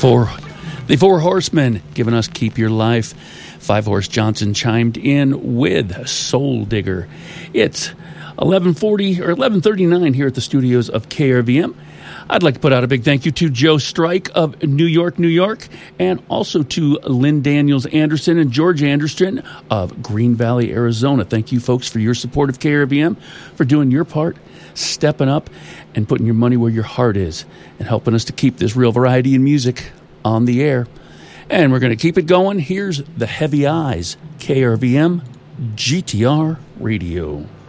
The Four Horsemen giving us Keep Your Life. Five Horse Johnson chimed in with Soul Digger. It's 11:40 or 11:39 here at the studios of KRVM. I'd like to put out a big thank you to Joe Strike of New York, New York, and also to Lynn Daniels Anderson and George Anderson of Green Valley, Arizona. Thank you, folks, for your support of KRVM, for doing your part, stepping up, and putting your money where your heart is, and helping us to keep this real variety in music on the air. And we're going to keep it going. Here's the Heavy Eyes, KRVM GTR Radio.